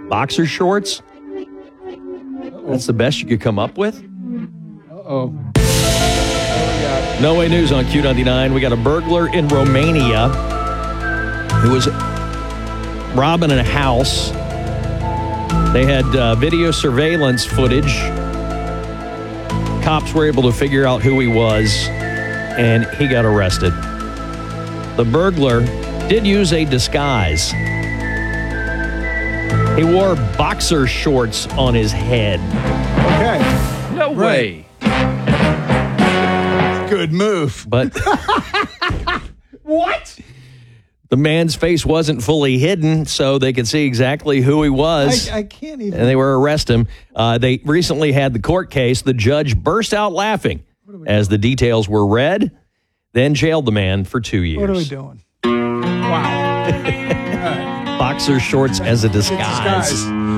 Boxer shorts? That's the best you could come up with? Uh-oh. No Way News on Q99. We got a burglar in Romania who was robbing a house. They had video surveillance footage. Cops were able to figure out who he was, and he got arrested. The burglar did use a disguise. He wore boxer shorts on his head. Okay. No way. Good move. But What? the man's face wasn't fully hidden, so they could see exactly who he was. I can't even. And they were arresting him. They recently had the court case. The judge burst out laughing as the details were read, then jailed the man for 2 years. What are we doing? Wow. All right. Boxer shorts as a disguise. Disguise.